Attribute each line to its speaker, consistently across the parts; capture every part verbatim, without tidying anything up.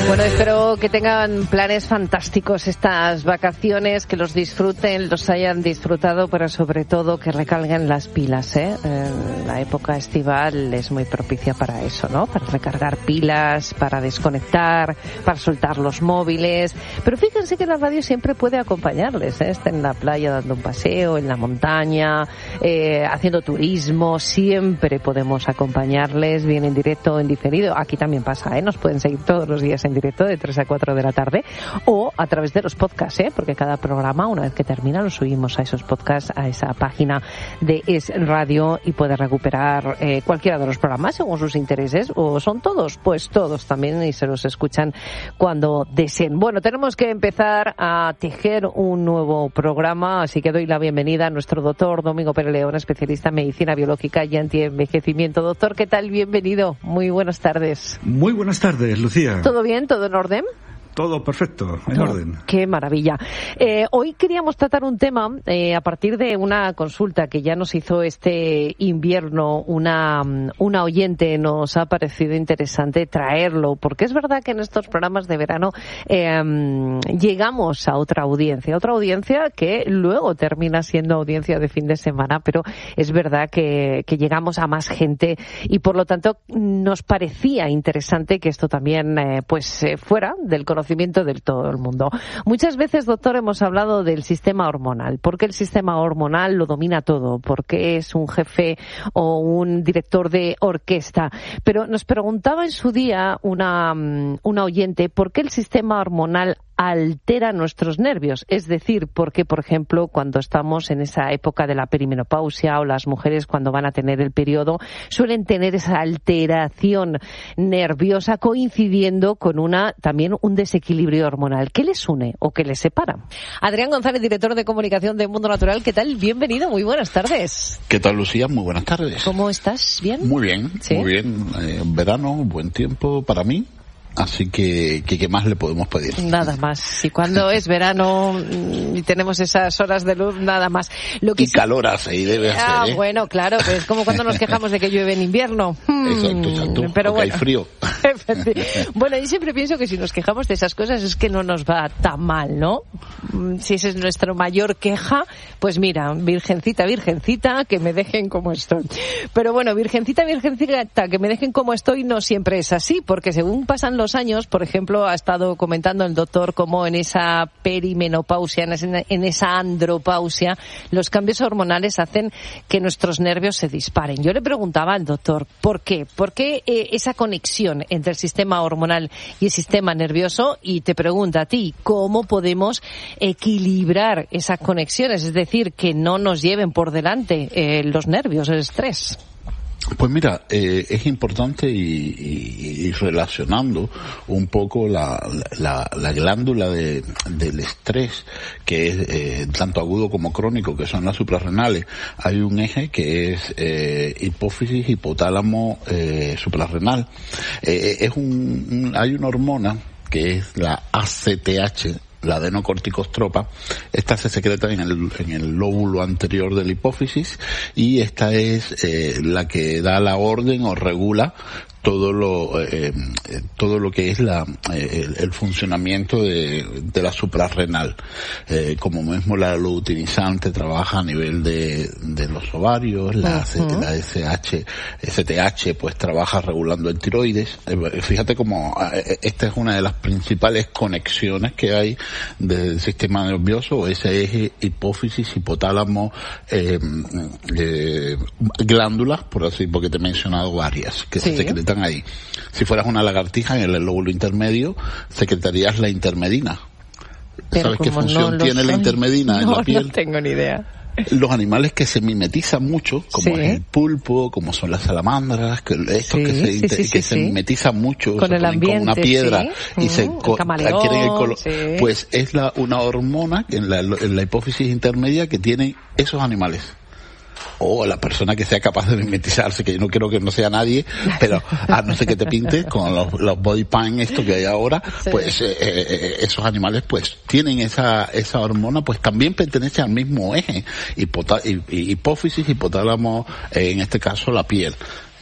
Speaker 1: Bueno, espero que tengan planes fantásticos estas vacaciones, que los disfruten, los hayan disfrutado, pero sobre todo que recarguen las pilas, ¿eh? Eh, la época estival es muy propicia para eso, ¿no? Para recargar pilas, para desconectar, para soltar los móviles. Pero fíjense que la radio siempre puede acompañarles, ¿eh? Estén en la playa dando un paseo, en la montaña, eh, haciendo turismo, siempre podemos acompañarles, bien en directo o en diferido. Aquí también pasa, ¿eh? Nos pueden seguir todos los días en directo de tres a cuatro de la tarde o a través de los podcasts, ¿eh? Porque cada programa, una vez que termina, lo subimos a esos podcasts, a esa página de Es Radio, y puede recuperar eh, cualquiera de los programas según sus intereses, o son todos, pues todos también, y se los escuchan cuando deseen. Bueno, tenemos que empezar a tejer un nuevo programa, así que doy la bienvenida a nuestro doctor Domingo Pérez León, especialista en medicina biológica y antienvejecimiento. Doctor, ¿qué tal? Bienvenido. Muy buenas tardes.
Speaker 2: Muy buenas tardes, Lucía.
Speaker 1: ¿Todo bien? ¿Todo en orden?
Speaker 2: Todo perfecto, en oh, orden.
Speaker 1: Qué maravilla. Eh, hoy queríamos tratar un tema eh, a partir de una consulta que ya nos hizo este invierno una, una oyente. Nos ha parecido interesante traerlo, porque es verdad que en estos programas de verano eh, llegamos a otra audiencia, otra audiencia que luego termina siendo audiencia de fin de semana, pero es verdad que, que llegamos a más gente y por lo tanto nos parecía interesante que esto también eh, pues eh, fuera del conocimiento del todo el mundo. Muchas veces, doctor, hemos hablado del sistema hormonal. ¿Por qué el sistema hormonal lo domina todo? ¿Por qué es un jefe o un director de orquesta? Pero nos preguntaba en su día una, una oyente, ¿por qué el sistema hormonal altera nuestros nervios? Es decir, porque, por ejemplo, cuando estamos en esa época de la perimenopausia o las mujeres cuando van a tener el periodo suelen tener esa alteración nerviosa coincidiendo con una también un desequilibrio hormonal. ¿Qué les une o qué les separa? Adrián González, director de comunicación de Mundo Natural, ¿qué tal? Bienvenido, muy buenas tardes.
Speaker 3: ¿Qué tal, Lucía? Muy buenas tardes.
Speaker 1: ¿Cómo estás? ¿Bien?
Speaker 3: Muy bien,
Speaker 1: ¿Sí?
Speaker 3: Muy bien. Eh, verano, buen tiempo para mí. Así que, que, ¿qué más le podemos pedir?
Speaker 1: Nada más. Y cuando es verano y tenemos esas horas de luz, nada más. Lo que
Speaker 3: y
Speaker 1: sí...
Speaker 3: calor hace, y debe hacer,
Speaker 1: Ah,
Speaker 3: ¿eh?
Speaker 1: bueno, claro, es como cuando nos quejamos de que llueve en invierno.
Speaker 3: Exacto, exacto.
Speaker 1: Pero bueno,
Speaker 3: hay frío.
Speaker 1: Bueno, yo siempre pienso que si nos quejamos de esas cosas es que no nos va tan mal, ¿no? Si esa es nuestra mayor queja, pues mira, virgencita, virgencita, que me dejen como estoy. Pero bueno, virgencita, virgencita, que me dejen como estoy no siempre es así, porque según pasan los años, por ejemplo, ha estado comentando el doctor cómo en esa perimenopausia, en esa, en esa andropausia, los cambios hormonales hacen que nuestros nervios se disparen. Yo le preguntaba al doctor, ¿por qué? ¿Por qué eh, esa conexión entre el sistema hormonal y el sistema nervioso? Y te pregunta a ti, ¿cómo podemos equilibrar esas conexiones? Es decir, que no nos lleven por delante eh, los nervios, el estrés.
Speaker 3: Pues mira, eh, es importante y, y, y relacionando un poco la, la, la glándula de, del estrés, que es eh, tanto agudo como crónico, que son las suprarrenales. Hay un eje que es eh, hipófisis, hipotálamo, eh, suprarrenal. Eh, es un, un, hay una hormona que es la A C T H, la adenocorticostropa. Esta se secreta en el, en el lóbulo anterior de la hipófisis y esta es eh, la que da la orden o regula todo lo eh, todo lo que es la eh, el, el funcionamiento de, de la suprarrenal. Eh, como mismo la luteinizante trabaja a nivel de, de los ovarios, la, uh-huh. la S H, S T H pues trabaja regulando el tiroides. Eh, fíjate cómo eh, esta es una de las principales conexiones que hay del sistema nervioso, ese eje hipófisis, hipotálamo, eh, eh, glándulas, por así, porque te he mencionado varias que sí. se secretan ahí. Si fueras una lagartija en el lóbulo intermedio, secretarías la intermedina.
Speaker 1: Pero
Speaker 3: ¿sabes qué función
Speaker 1: no
Speaker 3: tiene
Speaker 1: soy,
Speaker 3: la intermedina
Speaker 1: no,
Speaker 3: en la piel?
Speaker 1: No tengo ni idea.
Speaker 3: Los animales que se mimetizan mucho, como
Speaker 1: sí.
Speaker 3: es el pulpo, como son las salamandras, que estos
Speaker 1: sí,
Speaker 3: que se,
Speaker 1: sí, sí,
Speaker 3: que
Speaker 1: sí,
Speaker 3: se
Speaker 1: sí.
Speaker 3: mimetizan mucho,
Speaker 1: con
Speaker 3: se
Speaker 1: el
Speaker 3: ponen
Speaker 1: ambiente,
Speaker 3: con una piedra
Speaker 1: sí.
Speaker 3: y
Speaker 1: mm,
Speaker 3: se co- adquieren el color,
Speaker 1: sí.
Speaker 3: pues es la una hormona en la, en la hipófisis intermedia que tienen esos animales. O la persona que sea capaz de mimetizarse, que yo no quiero que no sea nadie, pero a no ser que te pintes con los, los body paint esto que hay ahora, sí. pues eh, eh, esos animales pues tienen esa esa hormona, pues también pertenece al mismo eje, hipota, hipófisis, hipotálamo, eh, en este caso la piel.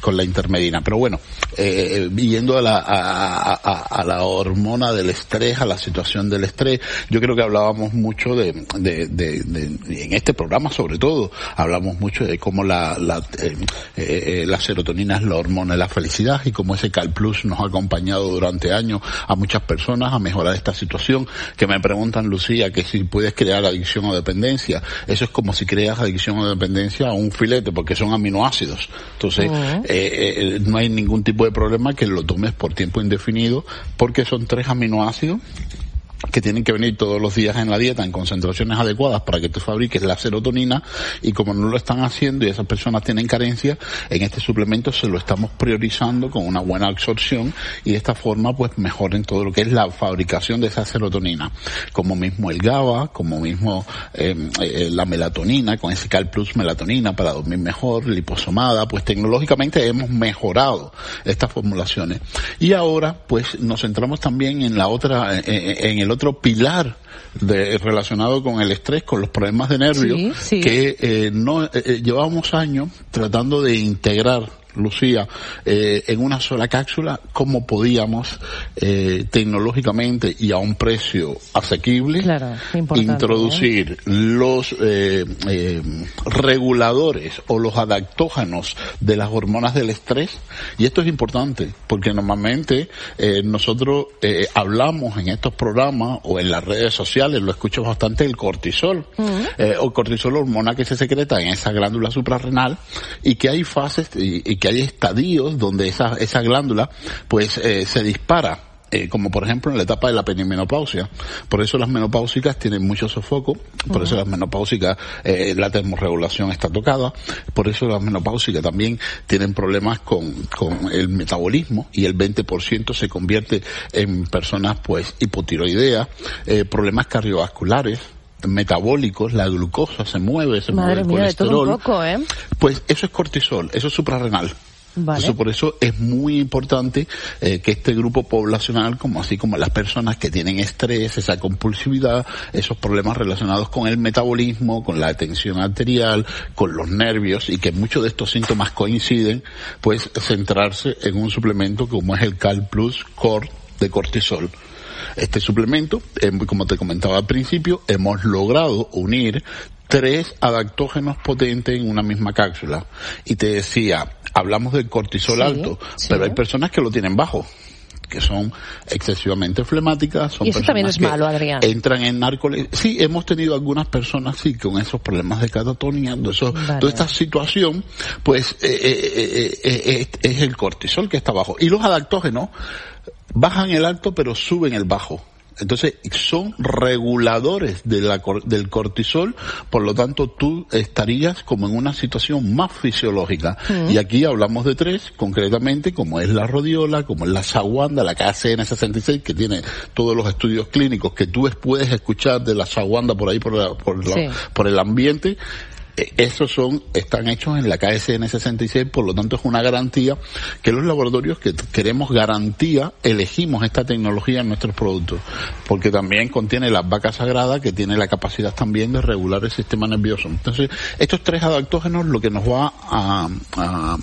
Speaker 3: con la intermedina. Pero bueno, eh, yendo a la, a, a, a la hormona del estrés, a la situación del estrés, yo creo que hablábamos mucho de, de, de, de en este programa sobre todo, hablamos mucho de cómo la, la, eh, eh, la serotonina es la hormona de la felicidad y cómo ese Cal Plus nos ha acompañado durante años a muchas personas a mejorar esta situación, que me preguntan, Lucía, que si puedes crear adicción o dependencia. Eso es como si creas adicción o dependencia a un filete, porque son aminoácidos. Entonces, uh-huh. eh, eh, no hay ningún tipo de problema que lo tomes por tiempo indefinido, porque son tres aminoácidos que tienen que venir todos los días en la dieta en concentraciones adecuadas para que tú fabriques la serotonina, y como no lo están haciendo y esas personas tienen carencia, en este suplemento se lo estamos priorizando con una buena absorción y de esta forma pues mejoren todo lo que es la fabricación de esa serotonina, como mismo el GABA, como mismo eh, eh, la melatonina, con ese Cal Plus melatonina para dormir mejor, liposomada. Pues tecnológicamente hemos mejorado estas formulaciones y ahora pues nos centramos también en la otra, en, en el otro pilar de, relacionado con el estrés, con los problemas de nervios, sí, sí. que eh, no eh, llevábamos años tratando de integrar, Lucía, eh, en una sola cápsula, cómo podíamos eh, tecnológicamente y a un precio asequible, claro, introducir ¿eh? los eh, eh, reguladores o los adaptógenos de las hormonas del estrés. Y esto es importante porque normalmente eh, nosotros eh, hablamos en estos programas o en las redes sociales, lo escucho bastante, el cortisol, uh-huh. eh, o cortisol, hormona que se secreta en esa glándula suprarrenal, y que hay fases y, y que hay estadios donde esa esa glándula pues eh, se dispara, eh, como por ejemplo en la etapa de la perimenopausia. Por eso las menopáusicas tienen mucho sofoco, por uh-huh. eso las menopáusicas eh, la termorregulación está tocada, por eso las menopáusicas también tienen problemas con con el metabolismo y el veinte por ciento se convierte en personas pues hipotiroideas, eh, problemas cardiovasculares, metabólicos, la glucosa se mueve, se
Speaker 1: Madre
Speaker 3: mueve el
Speaker 1: mía,
Speaker 3: colesterol.
Speaker 1: De todo un poco, ¿eh?
Speaker 3: Pues eso es cortisol, eso es suprarrenal. Vale. Entonces, por eso es muy importante eh, que este grupo poblacional, como así como las personas que tienen estrés, esa compulsividad, esos problemas relacionados con el metabolismo, con la tensión arterial, con los nervios, y que muchos de estos síntomas coinciden, pues centrarse en un suplemento como es el Cal Plus Core de cortisol. Este suplemento, eh, como te comentaba al principio, hemos logrado unir tres adaptógenos potentes en una misma cápsula. Y te decía, hablamos del cortisol sí, alto, sí. pero hay personas que lo tienen bajo, que son excesivamente flemáticas, son
Speaker 1: y eso
Speaker 3: personas
Speaker 1: también es
Speaker 3: que
Speaker 1: malo, Adrián.
Speaker 3: entran en narcolepsia. Sí, hemos tenido algunas personas sí con esos problemas de catatonia, de eso, vale. toda esta situación, pues eh, eh, eh, eh, es el cortisol que está bajo. Y los adaptógenos bajan el alto pero suben el bajo. Entonces son reguladores de la, del cortisol, por lo tanto tú estarías como en una situación más fisiológica. Mm. Y aquí hablamos de tres, concretamente, como es la rodiola, como es la ashwagandha, la K C N sesenta y seis, que tiene todos los estudios clínicos que tú puedes escuchar de la ashwagandha por ahí, por, la, por, la, sí. por el ambiente. Esos son, están hechos en la K S N sesenta y seis, por lo tanto es una garantía que los laboratorios que queremos garantía, elegimos esta tecnología en nuestros productos, porque también contiene la vaca sagrada, que tiene la capacidad también de regular el sistema nervioso. Entonces, estos tres adaptógenos lo que nos va a, a,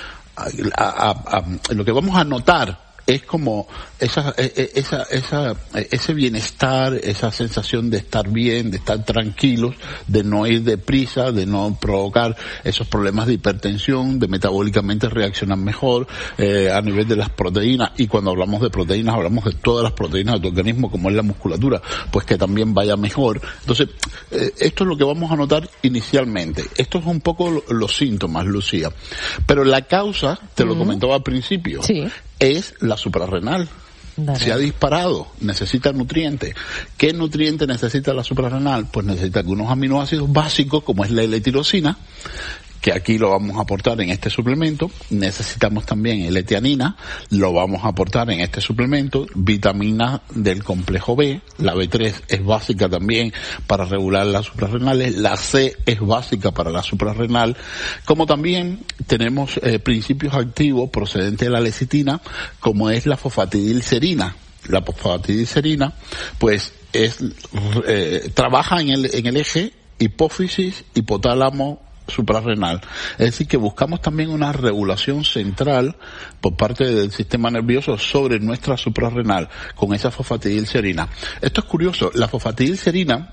Speaker 3: a, a, a, a lo que vamos a notar es como esa, esa, esa, ese bienestar, esa sensación de estar bien, de estar tranquilos, de no ir deprisa, de no provocar esos problemas de hipertensión, de metabólicamente reaccionar mejor, eh, a nivel de las proteínas. Y cuando hablamos de proteínas, hablamos de todas las proteínas de tu organismo, como es la musculatura, pues que también vaya mejor. Entonces, eh, esto es lo que vamos a notar inicialmente. Esto es un poco los síntomas, Lucía. Pero la causa, te lo mm. comentaba al principio, sí. es la suprarrenal. Dale. Se ha disparado, necesita nutrientes. ¿Qué nutriente necesita la suprarrenal? Pues necesita algunos aminoácidos básicos, como es la L-tirosina, que aquí lo vamos a aportar en este suplemento. Necesitamos también L-teanina, lo vamos a aportar en este suplemento. Vitamina del complejo B, la B tres es básica también para regular las suprarrenales, la C es básica para la suprarrenal, como también tenemos eh, principios activos procedentes de la lecitina, como es la fosfatidilcerina. La fosfatidilcerina, pues, es, eh, trabaja en el, en el eje hipófisis, hipotálamo, suprarrenal. Es decir, que buscamos también una regulación central por parte del sistema nervioso sobre nuestra suprarrenal con esa fosfatidilcerina. Esto es curioso, la fosfatidilcerina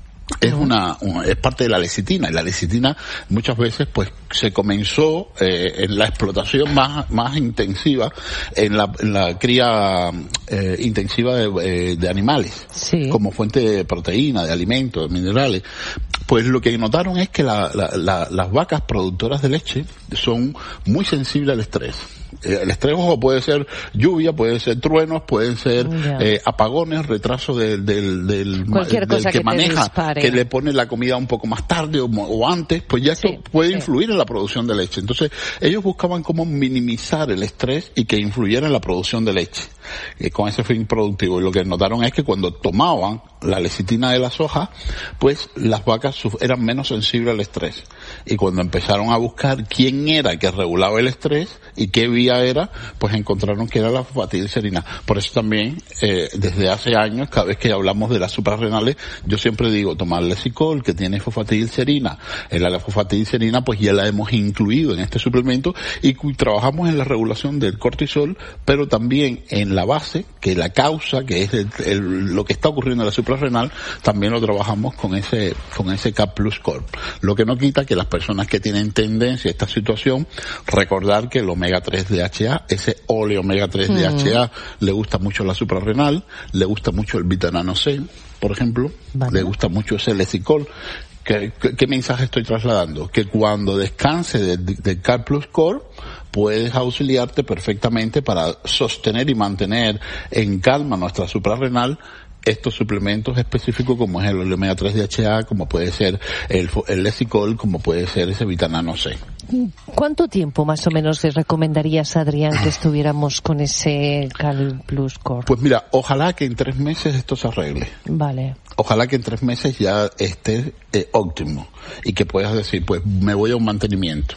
Speaker 3: es una, una es parte de la lecitina, y la lecitina muchas veces pues se comenzó eh, en la explotación más más intensiva en la, en la cría eh, intensiva de, eh, de animales, sí, como fuente de proteína, de alimentos, de minerales. Pues lo que notaron es que la, la, la, las vacas productoras de leche son muy sensibles al estrés. El estrés, ojo, puede ser lluvia, puede ser truenos, pueden ser yeah. eh, apagones, retraso del, del, del,
Speaker 1: Cualquier
Speaker 3: del
Speaker 1: cosa
Speaker 3: que,
Speaker 1: que
Speaker 3: maneja,
Speaker 1: dispare.
Speaker 3: Que le pone la comida un poco más tarde o, o antes, pues ya esto sí, puede sí. influir en la producción de leche. Entonces, ellos buscaban cómo minimizar el estrés y que influyera en la producción de leche, eh, con ese fin productivo. Y lo que notaron es que cuando tomaban la lecitina de la soja, pues las vacas eran menos sensibles al estrés. Y cuando empezaron a buscar quién era el que regulaba el estrés y qué vía era, pues encontraron que era la fosfatidilcerina. Por eso también, eh, desde hace años, cada vez que hablamos de las suprarrenales, yo siempre digo, tomar Lexicol, que tiene fosfatidilcerina. En la fosfatidilcerina, pues ya la hemos incluido en este suplemento y trabajamos en la regulación del cortisol, pero también en la base, que la causa, que es el, el, lo que está ocurriendo en la suprarrenal, también lo trabajamos con ese, con ese K Plus Corp. Lo que no quita que las personas que tienen tendencia a esta situación, recordar que el omega tres D H A, ese ole omega tres D H A, mm. le gusta mucho la suprarrenal, le gusta mucho el vitamina C, por ejemplo, vale. le gusta mucho ese Lexicol. ¿Qué, qué, ¿Qué mensaje estoy trasladando? Que cuando descanse del de, de K Plus Corp, puedes auxiliarte perfectamente para sostener y mantener en calma nuestra suprarrenal estos suplementos específicos como es el omega tres D H A, como puede ser el, el Lexicol, como puede ser ese vitamina C.
Speaker 1: ¿Cuánto tiempo más o menos les recomendarías, Adrián, que estuviéramos con ese Cal Plus Core?
Speaker 3: Pues mira, ojalá que en tres meses esto se arregle.
Speaker 1: Vale.
Speaker 3: Ojalá que en tres meses ya esté eh, óptimo y que puedas decir, pues me voy a un mantenimiento.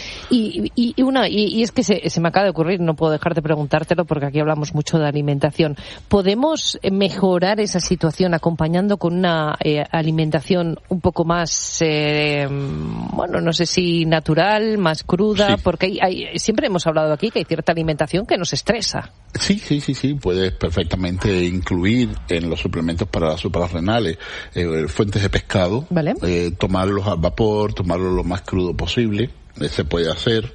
Speaker 1: Y, y, y una y, y es que se, se me acaba de ocurrir, no puedo dejar de preguntártelo porque aquí hablamos mucho de alimentación. ¿Podemos mejorar esa situación acompañando con una eh, alimentación un poco más, eh, bueno, no sé si natural, más cruda? Sí. Porque hay, hay, siempre hemos hablado aquí que hay cierta alimentación que nos estresa.
Speaker 3: Sí, sí, sí, sí, puedes perfectamente incluir en los suplementos para las suprarrenales eh, fuentes de pescado, ¿vale? eh, tomarlos al vapor, tomarlos lo más crudo posible. Se puede hacer.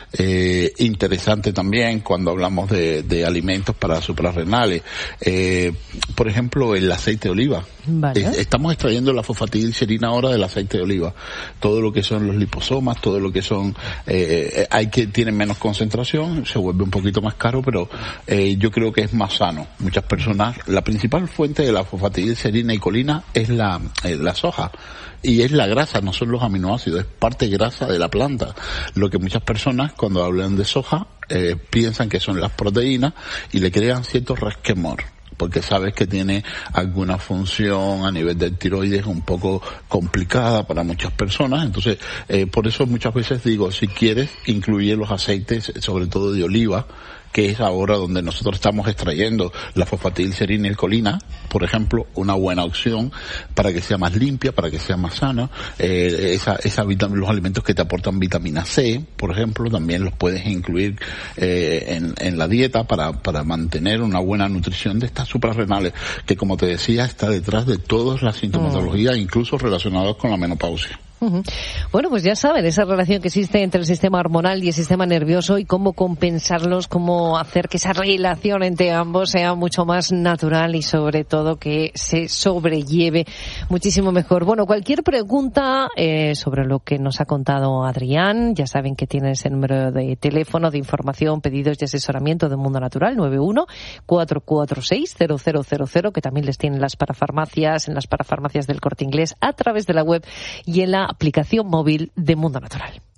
Speaker 3: Eh, interesante también cuando hablamos de, de alimentos para suprarrenales. Eh, por ejemplo, el aceite de oliva. Vale. Eh, estamos extrayendo la fosfatidilcerina ahora del aceite de oliva. Todo lo que son los liposomas, todo lo que son, eh, hay que tienen menos concentración, se vuelve un poquito más caro, pero eh, yo creo que es más sano. Muchas personas, la principal fuente de la fosfatidilcerina y colina es la, eh, la soja. Y es la grasa, no son los aminoácidos, es parte grasa de la planta. Lo que muchas personas cuando hablan de soja eh, piensan que son las proteínas y le crean cierto resquemor, porque sabes que tiene alguna función a nivel del tiroides un poco complicada para muchas personas. Entonces, eh, por eso muchas veces digo, si quieres, incluye los aceites, sobre todo de oliva, que es ahora donde nosotros estamos extrayendo la fosfatidilcerina y colina, por ejemplo, una buena opción para que sea más limpia, para que sea más sana. Eh, esa, esa vitamina, los alimentos que te aportan vitamina C, por ejemplo, también los puedes incluir eh, en, en la dieta para, para mantener una buena nutrición de estas suprarrenales, que como te decía, está detrás de todas las sintomatologías, mm. incluso relacionadas con la menopausia.
Speaker 1: Bueno, pues ya saben, esa relación que existe entre el sistema hormonal y el sistema nervioso y cómo compensarlos, cómo hacer que esa relación entre ambos sea mucho más natural y sobre todo que se sobrelleve muchísimo mejor. Bueno, cualquier pregunta eh, sobre lo que nos ha contado Adrián, ya saben que tienen ese número de teléfono de información, pedidos y asesoramiento de Mundo Natural, nueve uno cuatro cuatro seis cero cero cero cero, que también les tienen las parafarmacias, en las parafarmacias del Corte Inglés, a través de la web y en la aplicación móvil de Mundo Natural.